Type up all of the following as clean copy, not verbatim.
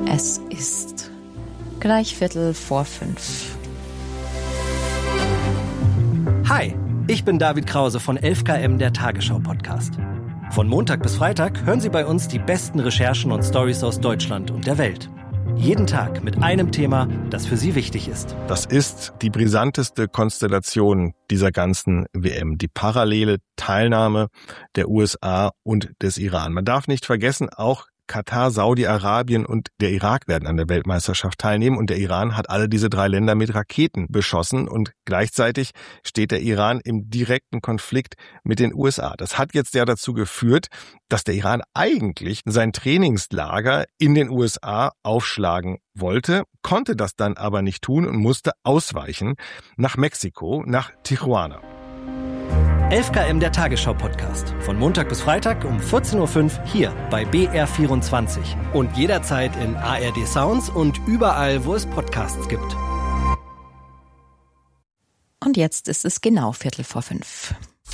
Es ist gleich 5:15. Hi, ich bin David Krause von 11KM, der Tagesschau-Podcast. Von Montag bis Freitag hören Sie bei uns die besten Recherchen und Storys aus Deutschland und der Welt. Jeden Tag mit einem Thema, das für Sie wichtig ist. Das ist die brisanteste Konstellation dieser ganzen WM, die parallele Teilnahme der USA und des Iran. Man darf nicht vergessen, auch Katar, Saudi-Arabien und der Irak werden an der Weltmeisterschaft teilnehmen und der Iran hat alle diese 3 Länder mit Raketen beschossen und gleichzeitig steht der Iran im direkten Konflikt mit den USA. Das hat jetzt ja dazu geführt, dass der Iran eigentlich sein Trainingslager in den USA aufschlagen wollte, konnte das dann aber nicht tun und musste ausweichen nach Mexiko, nach Tijuana. 11KM, der Tagesschau-Podcast. Von Montag bis Freitag um 14:05 Uhr hier bei BR24. Und jederzeit in ARD Sounds und überall, wo es Podcasts gibt. Und jetzt ist es genau 5:15.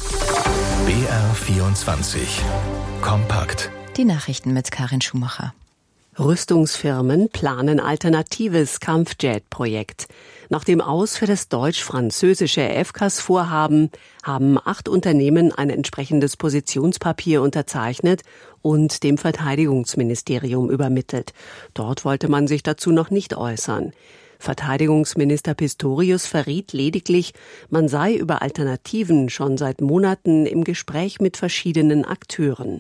BR24 Kompakt. Die Nachrichten mit Karin Schumacher. Rüstungsfirmen planen alternatives Kampfjet-Projekt. Nach dem Aus für das deutsch-französische FCAS-Vorhaben haben 8 Unternehmen ein entsprechendes Positionspapier unterzeichnet und dem Verteidigungsministerium übermittelt. Dort wollte man sich dazu noch nicht äußern. Verteidigungsminister Pistorius verriet lediglich, man sei über Alternativen schon seit Monaten im Gespräch mit verschiedenen Akteuren.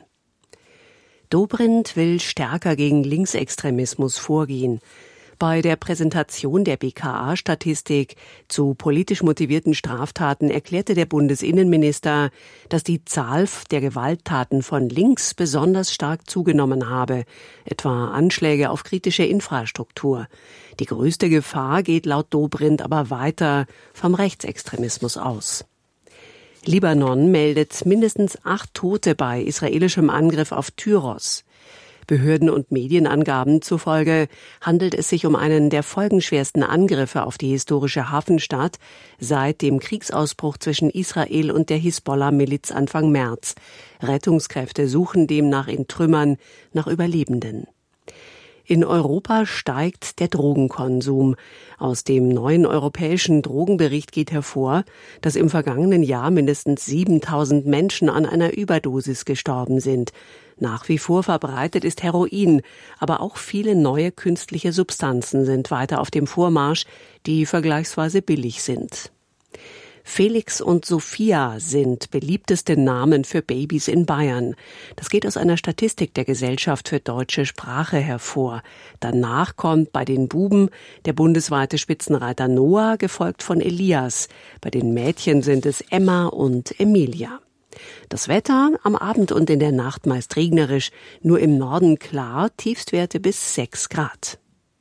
Dobrindt will stärker gegen Linksextremismus vorgehen. Bei der Präsentation der BKA-Statistik zu politisch motivierten Straftaten erklärte der Bundesinnenminister, dass die Zahl der Gewalttaten von links besonders stark zugenommen habe, etwa Anschläge auf kritische Infrastruktur. Die größte Gefahr geht laut Dobrindt aber weiter vom Rechtsextremismus aus. Libanon meldet mindestens 8 Tote bei israelischem Angriff auf Tyros. Behörden- und Medienangaben zufolge handelt es sich um einen der folgenschwersten Angriffe auf die historische Hafenstadt seit dem Kriegsausbruch zwischen Israel und der Hisbollah-Miliz Anfang März. Rettungskräfte suchen demnach in Trümmern nach Überlebenden. In Europa steigt der Drogenkonsum. Aus dem neuen europäischen Drogenbericht geht hervor, dass im vergangenen Jahr mindestens 7.000 Menschen an einer Überdosis gestorben sind. Nach wie vor verbreitet ist Heroin, aber auch viele neue künstliche Substanzen sind weiter auf dem Vormarsch, die vergleichsweise billig sind. Felix und Sophia sind beliebteste Namen für Babys in Bayern. Das geht aus einer Statistik der Gesellschaft für deutsche Sprache hervor. Danach kommt bei den Buben der bundesweite Spitzenreiter Noah, gefolgt von Elias. Bei den Mädchen sind es Emma und Emilia. Das Wetter am Abend und in der Nacht meist regnerisch, nur im Norden klar, Tiefstwerte bis 6 Grad.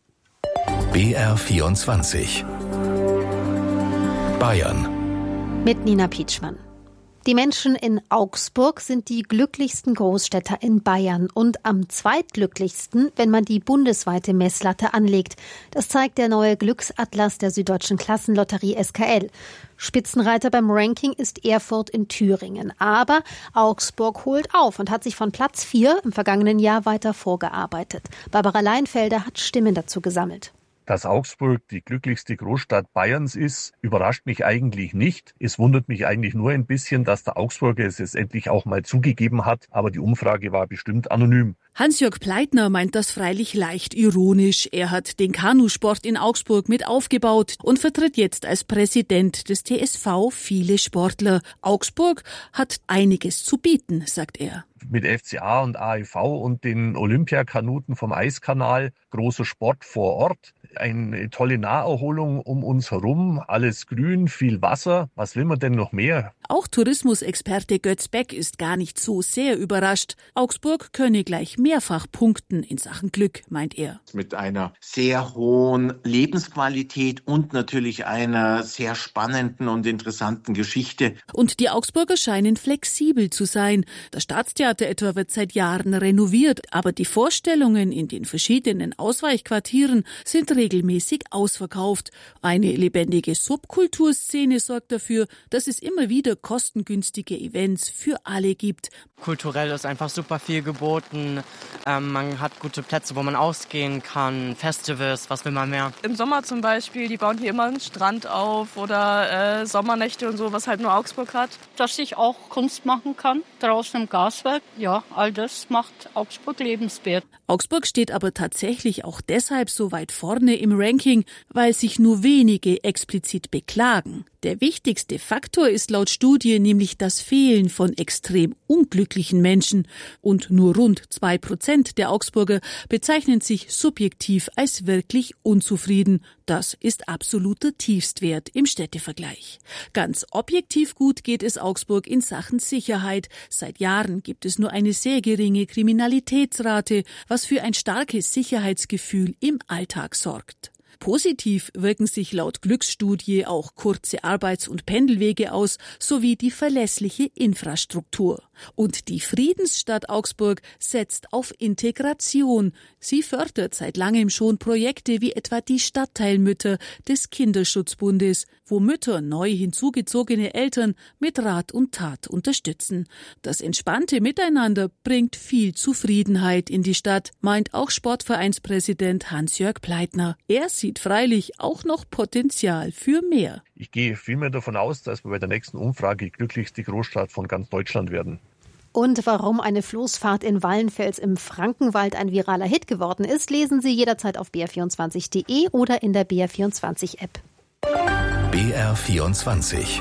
BR24 Bayern. Mit Nina Pietschmann. Die Menschen in Augsburg sind die glücklichsten Großstädter in Bayern und am zweitglücklichsten, wenn man die bundesweite Messlatte anlegt. Das zeigt der neue Glücksatlas der Süddeutschen Klassenlotterie SKL. Spitzenreiter beim Ranking ist Erfurt in Thüringen. Aber Augsburg holt auf und hat sich von Platz 4 im vergangenen Jahr weiter vorgearbeitet. Barbara Leinfelder hat Stimmen dazu gesammelt. Dass Augsburg die glücklichste Großstadt Bayerns ist, überrascht mich eigentlich nicht. Es wundert mich eigentlich nur ein bisschen, dass der Augsburger es jetzt endlich auch mal zugegeben hat. Aber die Umfrage war bestimmt anonym. Hans-Jörg Pleitner meint das freilich leicht ironisch. Er hat den Kanusport in Augsburg mit aufgebaut und vertritt jetzt als Präsident des TSV viele Sportler. Augsburg hat einiges zu bieten, sagt er. Mit FCA und AEV und den Olympiakanuten vom Eiskanal, großer Sport vor Ort, eine tolle Naherholung um uns herum, alles grün, viel Wasser. Was will man denn noch mehr? Auch Tourismusexperte Götz Beck ist gar nicht so sehr überrascht. Augsburg könne gleich mehrfach punkten in Sachen Glück, meint er. Mit einer sehr hohen Lebensqualität und natürlich einer sehr spannenden und interessanten Geschichte. Und die Augsburger scheinen flexibel zu sein. Das Staatstheater etwa wird seit Jahren renoviert, aber die Vorstellungen in den verschiedenen Ausweichquartieren sind regelmäßig ausverkauft. Eine lebendige Subkulturszene sorgt dafür, dass es immer wieder kostengünstige Events für alle gibt. Kulturell ist einfach super viel geboten. Man hat gute Plätze, wo man ausgehen kann, Festivals, was will man mehr? Im Sommer zum Beispiel, die bauen hier immer einen Strand auf oder Sommernächte und so, was halt nur Augsburg hat. Dass ich auch Kunst machen kann, draußen im Gaswerk. Ja, all das macht Augsburg lebenswert. Augsburg steht aber tatsächlich auch deshalb so weit vorne im Ranking, weil sich nur wenige explizit beklagen. Der wichtigste Faktor ist laut Studie nämlich das Fehlen von extrem unglücklichen Menschen. Und nur rund 2% der Augsburger bezeichnen sich subjektiv als wirklich unzufrieden. Das ist absoluter Tiefstwert im Städtevergleich. Ganz objektiv gut geht es Augsburg in Sachen Sicherheit. Seit Jahren gibt es nur eine sehr geringe Kriminalitätsrate, was für ein starkes Sicherheitsgefühl im Alltag sorgt. Positiv wirken sich laut Glücksstudie auch kurze Arbeits- und Pendelwege aus, sowie die verlässliche Infrastruktur. Und die Friedensstadt Augsburg setzt auf Integration. Sie fördert seit langem schon Projekte wie etwa die Stadtteilmütter des Kinderschutzbundes, wo Mütter neu hinzugezogene Eltern mit Rat und Tat unterstützen. Das entspannte Miteinander bringt viel Zufriedenheit in die Stadt, meint auch Sportvereinspräsident Hans-Jörg Pleitner. Er sieht freilich auch noch Potenzial für mehr. Ich gehe vielmehr davon aus, dass wir bei der nächsten Umfrage glücklichste Großstadt von ganz Deutschland werden. Und warum eine Floßfahrt in Wallenfels im Frankenwald ein viraler Hit geworden ist, lesen Sie jederzeit auf br24.de oder in der BR24-App. BR24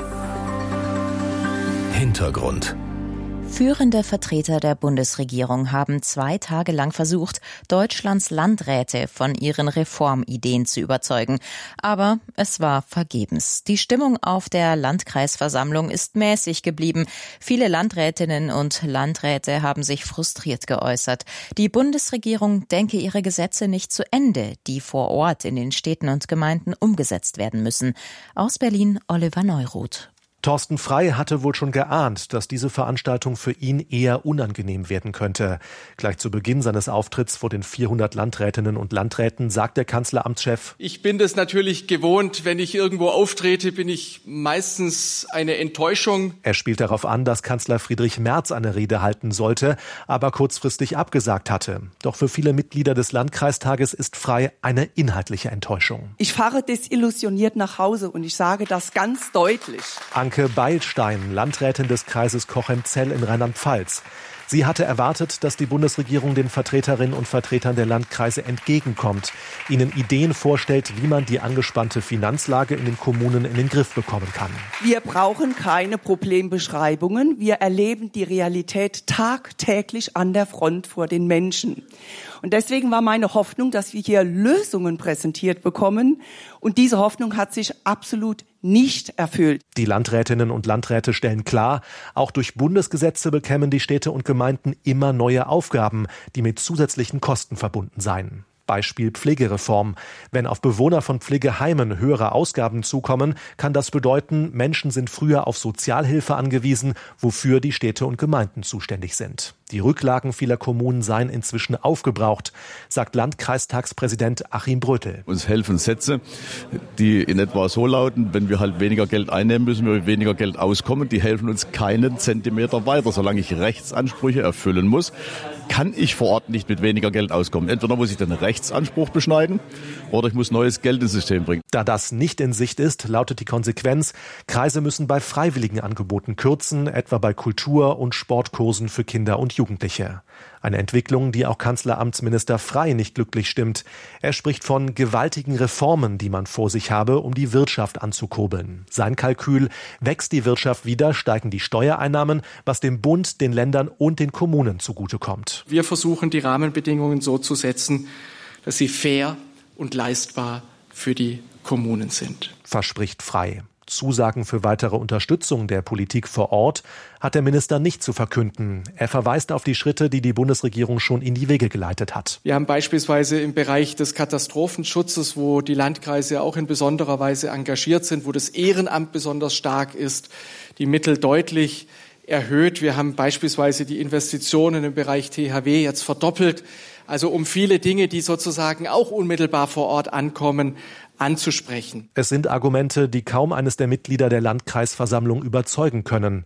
Hintergrund. Führende Vertreter der Bundesregierung haben 2 Tage lang versucht, Deutschlands Landräte von ihren Reformideen zu überzeugen. Aber es war vergebens. Die Stimmung auf der Landkreisversammlung ist mäßig geblieben. Viele Landrätinnen und Landräte haben sich frustriert geäußert. Die Bundesregierung denke ihre Gesetze nicht zu Ende, die vor Ort in den Städten und Gemeinden umgesetzt werden müssen. Aus Berlin Oliver Neuroth. Thorsten Frey hatte wohl schon geahnt, dass diese Veranstaltung für ihn eher unangenehm werden könnte. Gleich zu Beginn seines Auftritts vor den 400 Landrätinnen und Landräten sagt der Kanzleramtschef: Ich bin das natürlich gewohnt, wenn ich irgendwo auftrete, bin ich meistens eine Enttäuschung. Er spielt darauf an, dass Kanzler Friedrich Merz eine Rede halten sollte, aber kurzfristig abgesagt hatte. Doch für viele Mitglieder des Landkreistages ist Frey eine inhaltliche Enttäuschung. Ich fahre desillusioniert nach Hause und ich sage das ganz deutlich. Anke Beilstein, Landrätin des Kreises Cochem-Zell in Rheinland-Pfalz. Sie hatte erwartet, dass die Bundesregierung den Vertreterinnen und Vertretern der Landkreise entgegenkommt, ihnen Ideen vorstellt, wie man die angespannte Finanzlage in den Kommunen in den Griff bekommen kann. Wir brauchen keine Problembeschreibungen. Wir erleben die Realität tagtäglich an der Front vor den Menschen. Und deswegen war meine Hoffnung, dass wir hier Lösungen präsentiert bekommen. Und diese Hoffnung hat sich absolut nicht erfüllt. Die Landrätinnen und Landräte stellen klar, auch durch Bundesgesetze bekämen die Städte und Gemeinden immer neue Aufgaben, die mit zusätzlichen Kosten verbunden seien. Beispiel Pflegereform. Wenn auf Bewohner von Pflegeheimen höhere Ausgaben zukommen, kann das bedeuten, Menschen sind früher auf Sozialhilfe angewiesen, wofür die Städte und Gemeinden zuständig sind. Die Rücklagen vieler Kommunen seien inzwischen aufgebraucht, sagt Landkreistagspräsident Achim Brötel. Uns helfen Sätze, die in etwa so lauten: Wenn wir halt weniger Geld einnehmen, müssen wir mit weniger Geld auskommen. Die helfen uns keinen Zentimeter weiter. Solange ich Rechtsansprüche erfüllen muss, kann ich vor Ort nicht mit weniger Geld auskommen. Entweder muss ich den Rechtsanspruch beschneiden oder ich muss neues Geld ins System bringen. Da das nicht in Sicht ist, lautet die Konsequenz: Kreise müssen bei freiwilligen Angeboten kürzen, etwa bei Kultur- und Sportkursen für Kinder und Jugendliche. Eine Entwicklung, die auch Kanzleramtsminister Frey nicht glücklich stimmt. Er spricht von gewaltigen Reformen, die man vor sich habe, um die Wirtschaft anzukurbeln. Sein Kalkül: Wächst die Wirtschaft wieder, steigen die Steuereinnahmen, was dem Bund, den Ländern und den Kommunen zugutekommt. Wir versuchen, die Rahmenbedingungen so zu setzen, dass sie fair und leistbar für die Kommunen sind. Verspricht Frey. Zusagen für weitere Unterstützung der Politik vor Ort hat der Minister nicht zu verkünden. Er verweist auf die Schritte, die die Bundesregierung schon in die Wege geleitet hat. Wir haben beispielsweise im Bereich des Katastrophenschutzes, wo die Landkreise auch in besonderer Weise engagiert sind, wo das Ehrenamt besonders stark ist, die Mittel deutlich erhöht. Wir haben beispielsweise die Investitionen im Bereich THW jetzt verdoppelt. Also um viele Dinge, die sozusagen auch unmittelbar vor Ort ankommen, anzusprechen. Es sind Argumente, die kaum eines der Mitglieder der Landkreisversammlung überzeugen können.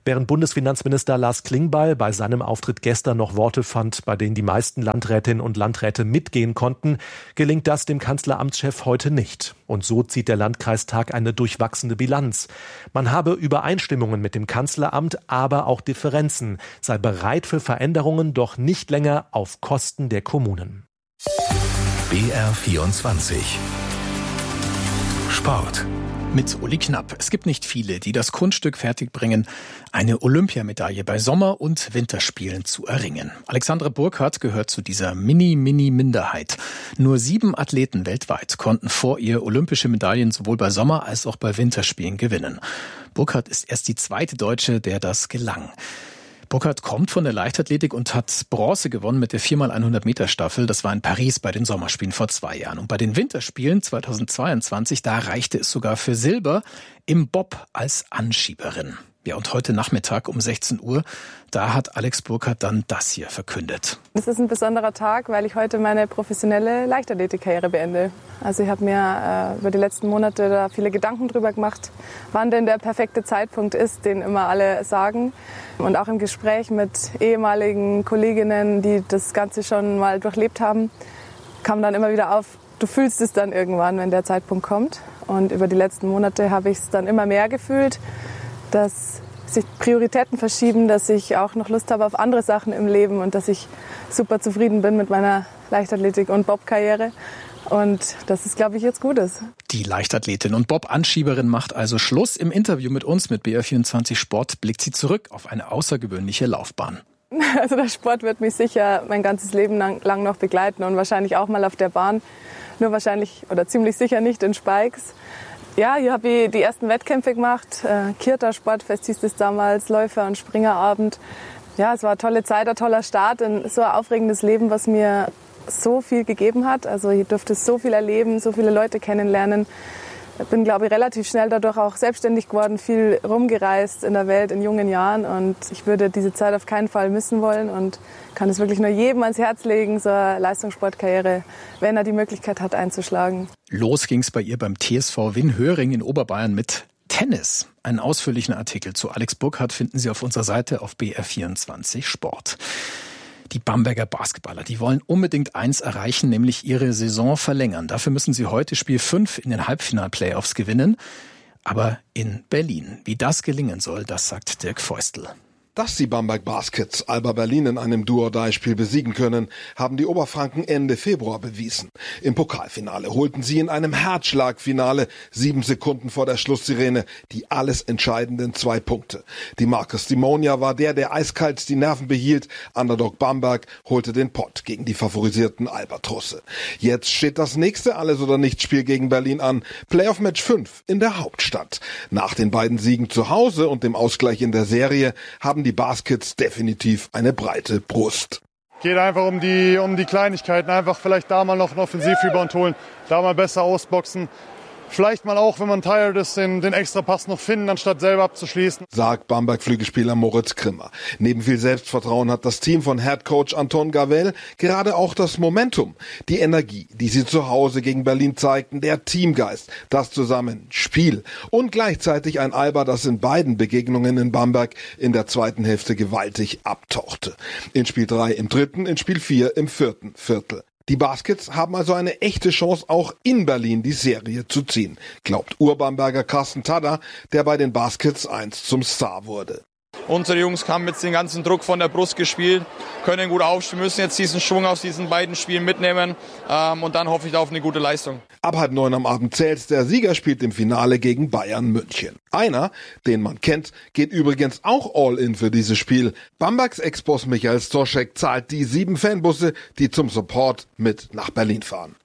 Während Bundesfinanzminister Lars Klingbeil bei seinem Auftritt gestern noch Worte fand, bei denen die meisten Landrätinnen und Landräte mitgehen konnten, gelingt das dem Kanzleramtschef heute nicht. Und so zieht der Landkreistag eine durchwachsene Bilanz. Man habe Übereinstimmungen mit dem Kanzleramt, aber auch Differenzen, sei bereit für Veränderungen, doch nicht länger auf Kosten der Kommunen. BR24 Sport. Mit Uli Knapp. Es gibt nicht viele, die das Kunststück fertigbringen, eine Olympiamedaille bei Sommer- und Winterspielen zu erringen. Alexandra Burkhardt gehört zu dieser Minderheit. Nur 7 Athleten weltweit konnten vor ihr olympische Medaillen sowohl bei Sommer- als auch bei Winterspielen gewinnen. Burkhardt ist erst die zweite Deutsche, der das gelang. Burkhardt kommt von der Leichtathletik und hat Bronze gewonnen mit der 4x100 Meter Staffel. Das war in Paris bei den Sommerspielen vor 2 Jahren. Und bei den Winterspielen 2022, da reichte es sogar für Silber im Bob als Anschieberin. Ja, und heute Nachmittag um 16 Uhr, da hat Alex Burkhardt dann das hier verkündet. Es ist ein besonderer Tag, weil ich heute meine professionelle Leichtathletikkarriere beende. Also ich habe mir über die letzten Monate da viele Gedanken drüber gemacht, wann denn der perfekte Zeitpunkt ist, den immer alle sagen. Und auch im Gespräch mit ehemaligen Kolleginnen, die das Ganze schon mal durchlebt haben, kam dann immer wieder auf, du fühlst es dann irgendwann, wenn der Zeitpunkt kommt. Und über die letzten Monate habe ich es dann immer mehr gefühlt, dass sich Prioritäten verschieben, dass ich auch noch Lust habe auf andere Sachen im Leben und dass ich super zufrieden bin mit meiner Leichtathletik- und Bob-Karriere. Und dass es, glaube ich, jetzt gut ist. Die Leichtathletin und Bob-Anschieberin macht also Schluss. Im Interview mit uns, mit BR24 Sport, blickt sie zurück auf eine außergewöhnliche Laufbahn. Also der Sport wird mich sicher mein ganzes Leben lang noch begleiten und wahrscheinlich auch mal auf der Bahn. Nur wahrscheinlich oder ziemlich sicher nicht in Spikes. Ja, hier habe ich die ersten Wettkämpfe gemacht. Kirta Sportfest hieß es damals, Läufer- und Springerabend. Ja, es war eine tolle Zeit, ein toller Start in so ein aufregendes Leben, was mir so viel gegeben hat. Also ich durfte so viel erleben, so viele Leute kennenlernen. Bin, glaube ich, relativ schnell dadurch auch selbstständig geworden, viel rumgereist in der Welt in jungen Jahren. Und ich würde diese Zeit auf keinen Fall missen wollen und kann es wirklich nur jedem ans Herz legen, so eine Leistungssportkarriere, wenn er die Möglichkeit hat, einzuschlagen. Los ging's bei ihr beim TSV Winhöring in Oberbayern mit Tennis. Einen ausführlichen Artikel zu Alex Burkhardt finden Sie auf unserer Seite auf BR24 Sport. Die Bamberger Basketballer, die wollen unbedingt eins erreichen, nämlich ihre Saison verlängern. Dafür müssen sie heute Spiel 5 in den Halbfinal-Playoffs gewinnen. Aber in Berlin. Wie das gelingen soll, das sagt Dirk Feustl. Dass die Bamberg Baskets Alba Berlin in einem Do-or-Die-Spiel besiegen können, haben die Oberfranken Ende Februar bewiesen. Im Pokalfinale holten sie in einem Herzschlagfinale 7 Sekunden vor der Schlusssirene die alles entscheidenden 2 Punkte. Die Marcus Dimonia war der eiskalt die Nerven behielt. Underdog Bamberg holte den Pott gegen die favorisierten Albatrosse. Jetzt steht das nächste Alles-oder-Nichts-Spiel gegen Berlin an. Playoff-Match 5 in der Hauptstadt. Nach den beiden Siegen zu Hause und dem Ausgleich in der Serie haben die Baskets definitiv eine breite Brust. Geht einfach um die Kleinigkeiten, einfach vielleicht da mal noch einen Offensivrebound holen, da mal besser ausboxen. Vielleicht mal auch, wenn man tired ist, den Extrapass noch finden, anstatt selber abzuschließen. Sagt Bamberg-Flügelspieler Moritz Grimmer. Neben viel Selbstvertrauen hat das Team von Headcoach Anton Gavel gerade auch das Momentum. Die Energie, die sie zu Hause gegen Berlin zeigten, der Teamgeist, das Zusammenspiel und gleichzeitig ein Alba, das in beiden Begegnungen in Bamberg in der zweiten Hälfte gewaltig abtauchte. In Spiel 3 im dritten, in Spiel 4 im vierten Viertel. Die Baskets haben also eine echte Chance, auch in Berlin die Serie zu ziehen, glaubt Urbamberger Carsten Tada, der bei den Baskets einst zum Star wurde. Unsere Jungs haben jetzt den ganzen Druck von der Brust gespielt, können gut aufstehen, müssen jetzt diesen Schwung aus diesen beiden Spielen mitnehmen und dann hoffe ich auf eine gute Leistung. Ab 8:30 am Abend zählt's, der Sieger spielt im Finale gegen Bayern München. Einer, den man kennt, geht übrigens auch all in für dieses Spiel. Bambergs Ex-Boss Michael Stoschek zahlt die 7 Fanbusse, die zum Support mit nach Berlin fahren.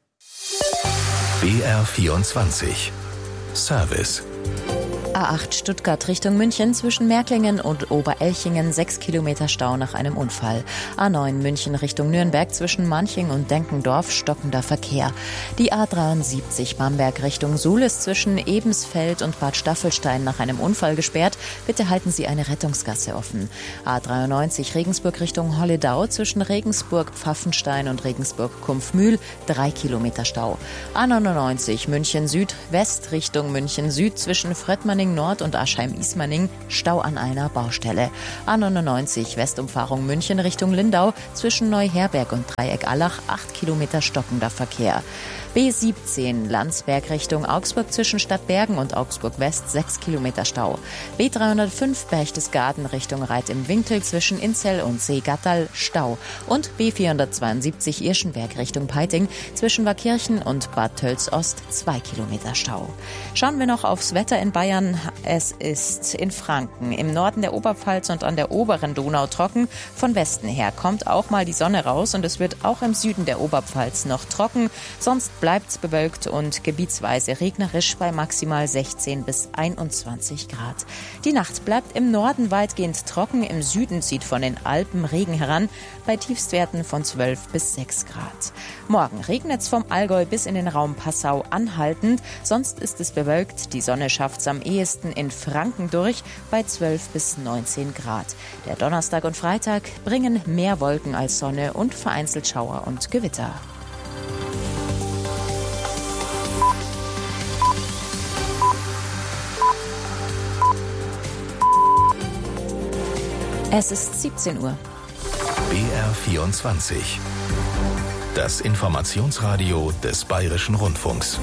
BR24 Service. A8 Stuttgart Richtung München zwischen Märklingen und Oberelchingen 6 Kilometer Stau nach einem Unfall. A9 München Richtung Nürnberg zwischen Manching und Denkendorf stockender Verkehr. Die A73 Bamberg Richtung Suhl ist zwischen Ebensfeld und Bad Staffelstein nach einem Unfall gesperrt. Bitte halten Sie eine Rettungsgasse offen. A93 Regensburg Richtung Holledau zwischen Regensburg Pfaffenstein und Regensburg Kumpfmühl 3 Kilometer Stau. A99 München Süd West Richtung München Süd zwischen Fröttmanning Nord und Aschheim-Ismaning Stau an einer Baustelle. A99 Westumfahrung München Richtung Lindau zwischen Neuherberg und Dreieck-Allach 8 Kilometer stockender Verkehr. B17 Landsberg Richtung Augsburg zwischen Stadtbergen und Augsburg West 6 Kilometer Stau. B305 Berchtesgaden Richtung Reit im Winkel zwischen Inzell und Seegatterl Stau. Und B472 Irschenberg Richtung Peiting zwischen Waakirchen und Bad Tölz-Ost 2 Kilometer Stau. Schauen wir noch aufs Wetter in Bayern. Es ist in Franken, im Norden der Oberpfalz und an der oberen Donau trocken. Von Westen her kommt auch mal die Sonne raus und es wird auch im Süden der Oberpfalz noch trocken. Sonst bleibt's bewölkt und gebietsweise regnerisch bei maximal 16 bis 21 Grad. Die Nacht bleibt im Norden weitgehend trocken, im Süden zieht von den Alpen Regen heran, bei Tiefstwerten von 12 bis 6 Grad. Morgen regnet's vom Allgäu bis in den Raum Passau anhaltend, sonst ist es bewölkt, die Sonne schafft's am ehesten in Franken durch, bei 12 bis 19 Grad. Der Donnerstag und Freitag bringen mehr Wolken als Sonne und vereinzelt Schauer und Gewitter. Es ist 17 Uhr. BR24. Das Informationsradio des Bayerischen Rundfunks.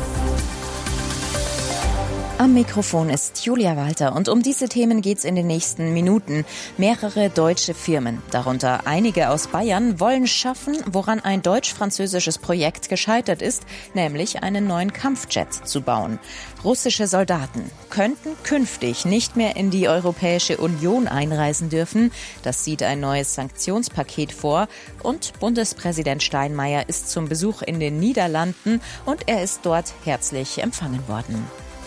Am Mikrofon ist Julia Walter und um diese Themen geht's in den nächsten Minuten. Mehrere deutsche Firmen, darunter einige aus Bayern, wollen schaffen, woran ein deutsch-französisches Projekt gescheitert ist, nämlich einen neuen Kampfjet zu bauen. Russische Soldaten könnten künftig nicht mehr in die Europäische Union einreisen dürfen. Das sieht ein neues Sanktionspaket vor. Und Bundespräsident Steinmeier ist zum Besuch in den Niederlanden und er ist dort herzlich empfangen worden.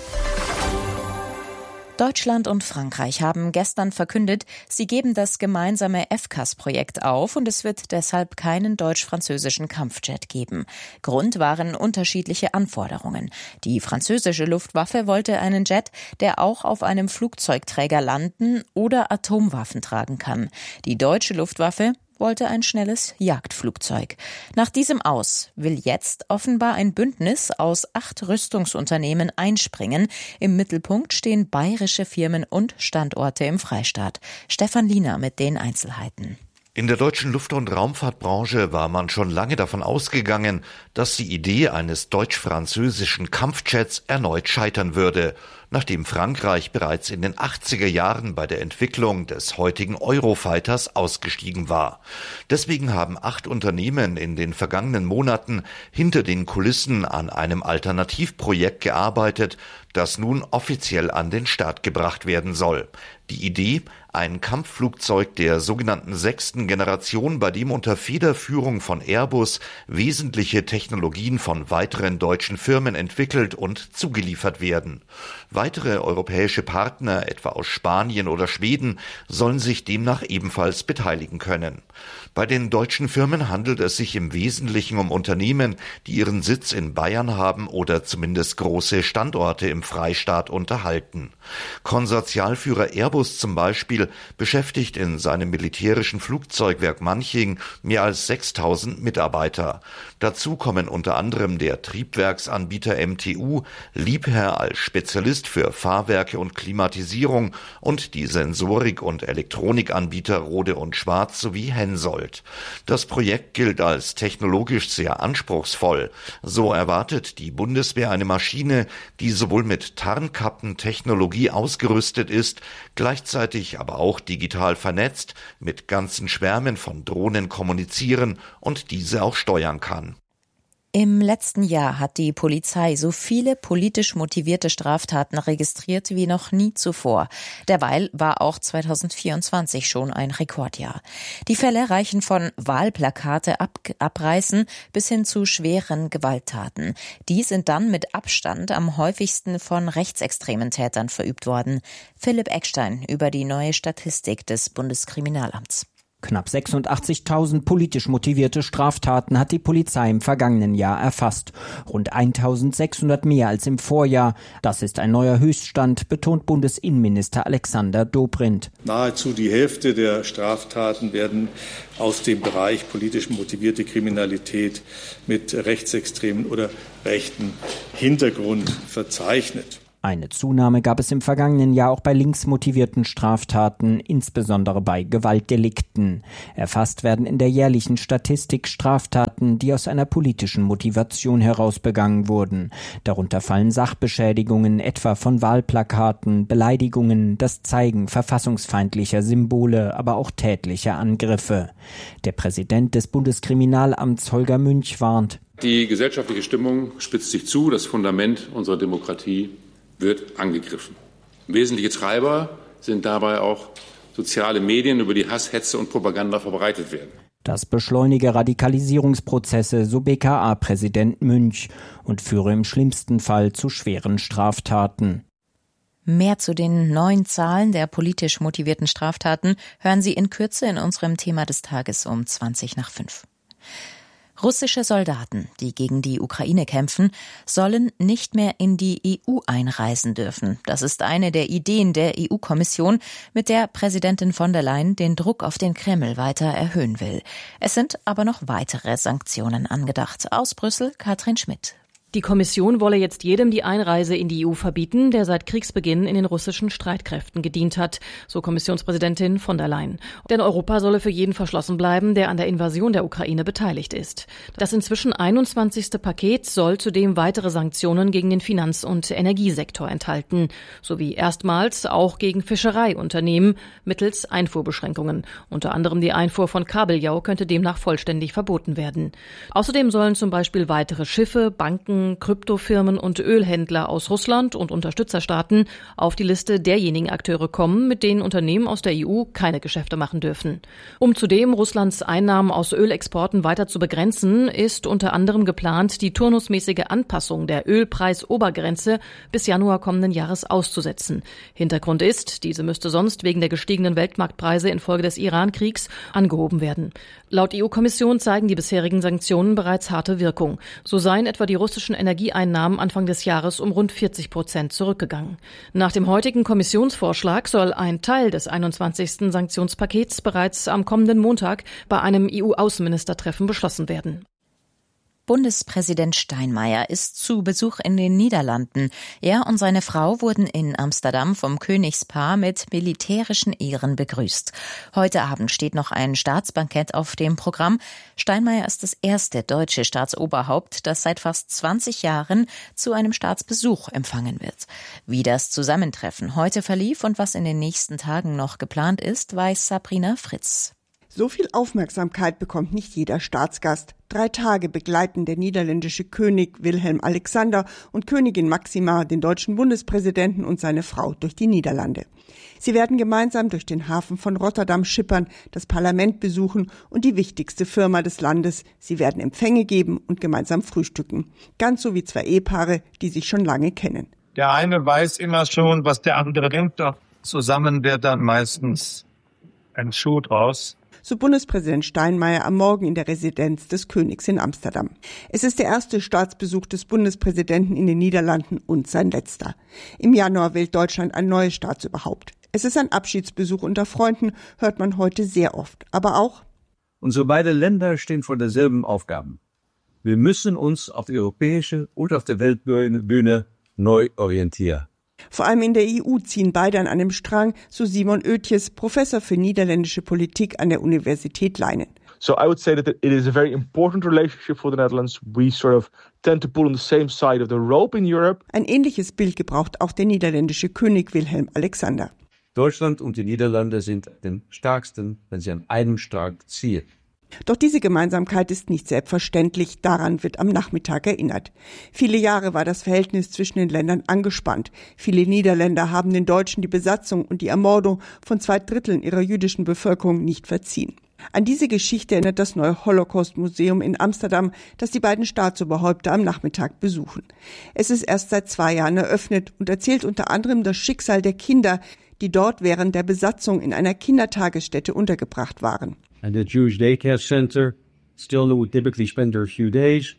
Deutschland und Frankreich haben gestern verkündet, sie geben das gemeinsame FCAS-Projekt auf und es wird deshalb keinen deutsch-französischen Kampfjet geben. Grund waren unterschiedliche Anforderungen. Die französische Luftwaffe wollte einen Jet, der auch auf einem Flugzeugträger landen oder Atomwaffen tragen kann. Die deutsche Luftwaffe wollte ein schnelles Jagdflugzeug. Nach diesem Aus will jetzt offenbar ein Bündnis aus 8 Rüstungsunternehmen einspringen. Im Mittelpunkt stehen bayerische Firmen und Standorte im Freistaat. Stefan Liener mit den Einzelheiten. In der deutschen Luft- und Raumfahrtbranche war man schon lange davon ausgegangen, dass die Idee eines deutsch-französischen Kampfjets erneut scheitern würde, nachdem Frankreich bereits in den 80er Jahren bei der Entwicklung des heutigen Eurofighters ausgestiegen war. Deswegen haben 8 Unternehmen in den vergangenen Monaten hinter den Kulissen an einem Alternativprojekt gearbeitet, das nun offiziell an den Start gebracht werden soll. Die Idee, ein Kampfflugzeug der sogenannten 6. Generation, bei dem unter Federführung von Airbus wesentliche Technologien von weiteren deutschen Firmen entwickelt und zugeliefert werden. Weitere europäische Partner, etwa aus Spanien oder Schweden, sollen sich demnach ebenfalls beteiligen können. Bei den deutschen Firmen handelt es sich im Wesentlichen um Unternehmen, die ihren Sitz in Bayern haben oder zumindest große Standorte im Freistaat unterhalten. Konsortialführer Airbus zum Beispiel beschäftigt in seinem militärischen Flugzeugwerk Manching mehr als 6.000 Mitarbeiter. Dazu kommen unter anderem der Triebwerksanbieter MTU, Liebherr als Spezialist für Fahrwerke und Klimatisierung und die Sensorik- und Elektronikanbieter Rohde und Schwarz sowie Hensoldt. Das Projekt gilt als technologisch sehr anspruchsvoll. So erwartet die Bundeswehr eine Maschine, die sowohl mit Tarnkappentechnologie ausgerüstet ist, gleichzeitig aber auch digital vernetzt, mit ganzen Schwärmen von Drohnen kommunizieren und diese auch steuern kann. Im letzten Jahr hat die Polizei so viele politisch motivierte Straftaten registriert wie noch nie zuvor. Derweil war auch 2024 schon ein Rekordjahr. Die Fälle reichen von Wahlplakate abreißen bis hin zu schweren Gewalttaten. Die sind dann mit Abstand am häufigsten von rechtsextremen Tätern verübt worden. Philipp Eckstein über die neue Statistik des Bundeskriminalamts. Knapp 86.000 politisch motivierte Straftaten hat die Polizei im vergangenen Jahr erfasst. Rund 1.600 mehr als im Vorjahr. Das ist ein neuer Höchststand, betont Bundesinnenminister Alexander Dobrindt. Nahezu die Hälfte der Straftaten werden aus dem Bereich politisch motivierte Kriminalität mit rechtsextremen oder rechten Hintergrund verzeichnet. Eine Zunahme gab es im vergangenen Jahr auch bei linksmotivierten Straftaten, insbesondere bei Gewaltdelikten. Erfasst werden in der jährlichen Statistik Straftaten, die aus einer politischen Motivation heraus begangen wurden. Darunter fallen Sachbeschädigungen, etwa von Wahlplakaten, Beleidigungen, das Zeigen verfassungsfeindlicher Symbole, aber auch tätliche Angriffe. Der Präsident des Bundeskriminalamts Holger Münch warnt: Die gesellschaftliche Stimmung spitzt sich zu, das Fundament unserer Demokratie wird angegriffen. Wesentliche Treiber sind dabei auch soziale Medien, über die Hass, Hetze und Propaganda verbreitet werden. Das beschleunige Radikalisierungsprozesse, so BKA-Präsident Münch, und führe im schlimmsten Fall zu schweren Straftaten. Mehr zu den neuen Zahlen der politisch motivierten Straftaten hören Sie in Kürze in unserem Thema des Tages um 20:05. Russische Soldaten, die gegen die Ukraine kämpfen, sollen nicht mehr in die EU einreisen dürfen. Das ist eine der Ideen der EU-Kommission, mit der Präsidentin von der Leyen den Druck auf den Kreml weiter erhöhen will. Es sind aber noch weitere Sanktionen angedacht. Aus Brüssel, Katrin Schmidt. Die Kommission wolle jetzt jedem die Einreise in die EU verbieten, der seit Kriegsbeginn in den russischen Streitkräften gedient hat, so Kommissionspräsidentin von der Leyen. Denn Europa solle für jeden verschlossen bleiben, der an der Invasion der Ukraine beteiligt ist. Das inzwischen 21. Paket soll zudem weitere Sanktionen gegen den Finanz- und Energiesektor enthalten, sowie erstmals auch gegen Fischereiunternehmen mittels Einfuhrbeschränkungen. Unter anderem die Einfuhr von Kabeljau könnte demnach vollständig verboten werden. Außerdem sollen zum Beispiel weitere Schiffe, Banken, Kryptofirmen und Ölhändler aus Russland und Unterstützerstaaten auf die Liste derjenigen Akteure kommen, mit denen Unternehmen aus der EU keine Geschäfte machen dürfen. Um zudem Russlands Einnahmen aus Ölexporten weiter zu begrenzen, ist unter anderem geplant, die turnusmäßige Anpassung der Ölpreisobergrenze bis Januar kommenden Jahres auszusetzen. Hintergrund ist, diese müsste sonst wegen der gestiegenen Weltmarktpreise infolge des Iran-Kriegs angehoben werden. Laut EU-Kommission zeigen die bisherigen Sanktionen bereits harte Wirkung. So seien etwa die russischen Energieeinnahmen Anfang des Jahres um rund 40% zurückgegangen. Nach dem heutigen Kommissionsvorschlag soll ein Teil des 21. Sanktionspakets bereits am kommenden Montag bei einem EU-Außenministertreffen beschlossen werden. Bundespräsident Steinmeier ist zu Besuch in den Niederlanden. Er und seine Frau wurden in Amsterdam vom Königspaar mit militärischen Ehren begrüßt. Heute Abend steht noch ein Staatsbankett auf dem Programm. Steinmeier ist das erste deutsche Staatsoberhaupt, das seit fast 20 Jahren zu einem Staatsbesuch empfangen wird. Wie das Zusammentreffen heute verlief und was in den nächsten Tagen noch geplant ist, weiß Sabrina Fritz. So viel Aufmerksamkeit bekommt nicht jeder Staatsgast. 3 Tage begleiten der niederländische König Wilhelm Alexander und Königin Máxima den deutschen Bundespräsidenten und seine Frau durch die Niederlande. Sie werden gemeinsam durch den Hafen von Rotterdam schippern, das Parlament besuchen und die wichtigste Firma des Landes. Sie werden Empfänge geben und gemeinsam frühstücken. Ganz so wie 2 Ehepaare, die sich schon lange kennen. Der eine weiß immer schon, was der andere denkt. Zusammen wird dann meistens ein Schuh draus. So Bundespräsident Steinmeier am Morgen in der Residenz des Königs in Amsterdam. Es ist der erste Staatsbesuch des Bundespräsidenten in den Niederlanden und sein letzter. Im Januar wählt Deutschland ein neues Staatsoberhaupt. Es ist ein Abschiedsbesuch unter Freunden, hört man heute sehr oft. Aber auch: Unsere beiden Länder stehen vor derselben Aufgaben. Wir müssen uns auf der europäischen und auf der Weltbühne neu orientieren. Vor allem in der EU ziehen beide an einem Strang, so Simon Oetjes, Professor für niederländische Politik an der Universität Leiden. So I would say that it is a very important relationship for the Netherlands. We sort of tend to pull on the same side of the rope in Europe. Ein ähnliches Bild gebraucht auch der niederländische König Wilhelm Alexander. Deutschland und die Niederlande sind den stärksten, wenn sie an einem Strang ziehen. Doch diese Gemeinsamkeit ist nicht selbstverständlich, daran wird am Nachmittag erinnert. Viele Jahre war das Verhältnis zwischen den Ländern angespannt. Viele Niederländer haben den Deutschen die Besatzung und die Ermordung von 2/3 ihrer jüdischen Bevölkerung nicht verziehen. An diese Geschichte erinnert das neue Holocaust-Museum in Amsterdam, das die beiden Staatsoberhäupter am Nachmittag besuchen. Es ist erst seit 2 Jahren eröffnet und erzählt unter anderem das Schicksal der Kinder, die dort während der Besatzung in einer Kindertagesstätte untergebracht waren. And the Jewish daycare center still would typically spend there a few days.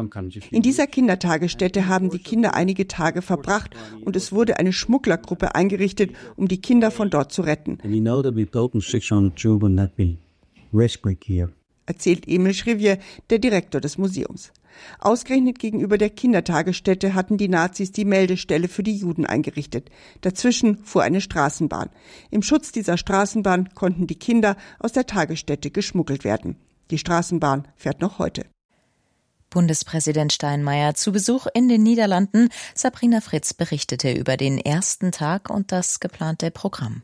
In dieser Kindertagesstätte haben die Kinder einige Tage verbracht und es wurde eine Schmugglergruppe eingerichtet, um die Kinder von dort zu retten. erzählt Emil Schrivier, der Direktor des Museums. Ausgerechnet gegenüber der Kindertagesstätte hatten die Nazis die Meldestelle für die Juden eingerichtet. Dazwischen fuhr eine Straßenbahn. Im Schutz dieser Straßenbahn konnten die Kinder aus der Tagesstätte geschmuggelt werden. Die Straßenbahn fährt noch heute. Bundespräsident Steinmeier zu Besuch in den Niederlanden. Sabrina Fritz berichtete über den ersten Tag und das geplante Programm.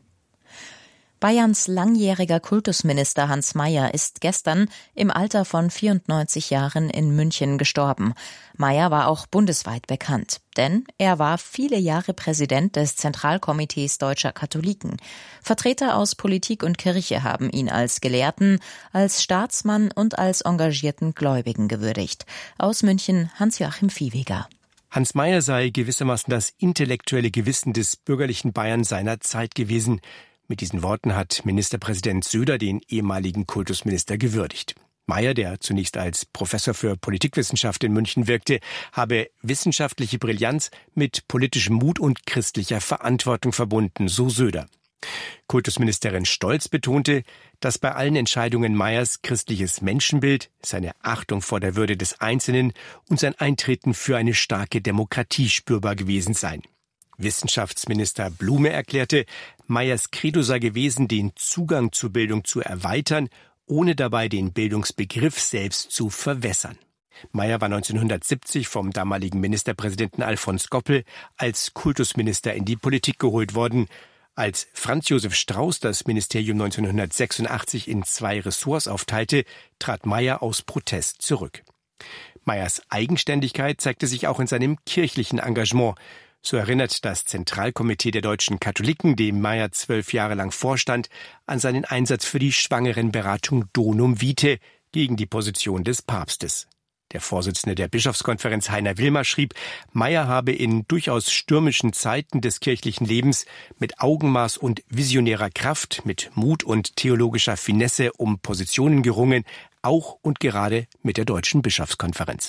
Bayerns langjähriger Kultusminister Hans Mayer ist gestern im Alter von 94 Jahren in München gestorben. Mayer war auch bundesweit bekannt, denn er war viele Jahre Präsident des Zentralkomitees Deutscher Katholiken. Vertreter aus Politik und Kirche haben ihn als Gelehrten, als Staatsmann und als engagierten Gläubigen gewürdigt. Aus München Hans-Joachim Viehweger. Hans Mayer sei gewissermaßen das intellektuelle Gewissen des bürgerlichen Bayern seiner Zeit gewesen. Mit diesen Worten hat Ministerpräsident Söder den ehemaligen Kultusminister gewürdigt. Mayer, der zunächst als Professor für Politikwissenschaft in München wirkte, habe wissenschaftliche Brillanz mit politischem Mut und christlicher Verantwortung verbunden, so Söder. Kultusministerin Stolz betonte, dass bei allen Entscheidungen Mayers christliches Menschenbild, seine Achtung vor der Würde des Einzelnen und sein Eintreten für eine starke Demokratie spürbar gewesen seien. Wissenschaftsminister Blume erklärte, Mayers Credo sei gewesen, den Zugang zur Bildung zu erweitern, ohne dabei den Bildungsbegriff selbst zu verwässern. Mayer war 1970 vom damaligen Ministerpräsidenten Alfons Goppel als Kultusminister in die Politik geholt worden. Als Franz Josef Strauß das Ministerium 1986 in 2 Ressorts aufteilte, trat Mayer aus Protest zurück. Mayers Eigenständigkeit zeigte sich auch in seinem kirchlichen Engagement. So erinnert das Zentralkomitee der deutschen Katholiken, dem Mayer 12 Jahre lang vorstand, an seinen Einsatz für die Schwangerenberatung Donum Vitae gegen die Position des Papstes. Der Vorsitzende der Bischofskonferenz Heiner Wilmer schrieb, Mayer habe in durchaus stürmischen Zeiten des kirchlichen Lebens mit Augenmaß und visionärer Kraft, mit Mut und theologischer Finesse um Positionen gerungen, auch und gerade mit der Deutschen Bischofskonferenz.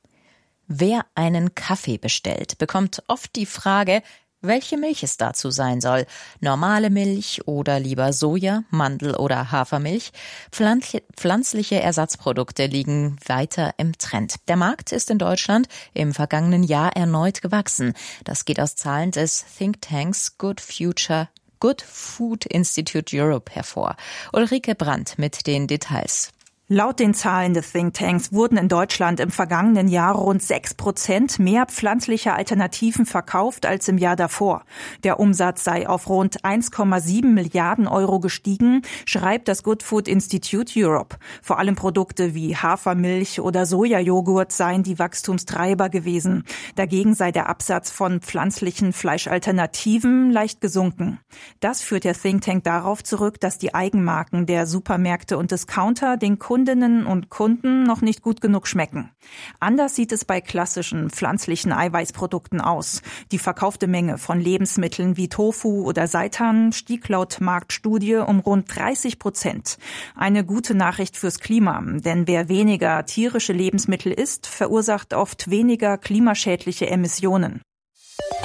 Wer einen Kaffee bestellt, bekommt oft die Frage, welche Milch es dazu sein soll. Normale Milch oder lieber Soja, Mandel- oder Hafermilch. Pflanzliche Ersatzprodukte liegen weiter im Trend. Der Markt ist in Deutschland im vergangenen Jahr erneut gewachsen. Das geht aus Zahlen des Thinktanks Good Food Institute Europe hervor. Ulrike Brandt mit den Details. Laut den Zahlen des Thinktanks wurden in Deutschland im vergangenen Jahr rund 6% mehr pflanzliche Alternativen verkauft als im Jahr davor. Der Umsatz sei auf rund 1,7 Milliarden Euro gestiegen, schreibt das Good Food Institute Europe. Vor allem Produkte wie Hafermilch oder Sojajoghurt seien die Wachstumstreiber gewesen. Dagegen sei der Absatz von pflanzlichen Fleischalternativen leicht gesunken. Das führt der Thinktank darauf zurück, dass die Eigenmarken der Supermärkte und Discounter den Kundinnen und Kunden noch nicht gut genug schmecken. Anders sieht es bei klassischen pflanzlichen Eiweißprodukten aus. Die verkaufte Menge von Lebensmitteln wie Tofu oder Seitan stieg laut Marktstudie um rund 30%. Eine gute Nachricht fürs Klima, denn wer weniger tierische Lebensmittel isst, verursacht oft weniger klimaschädliche Emissionen.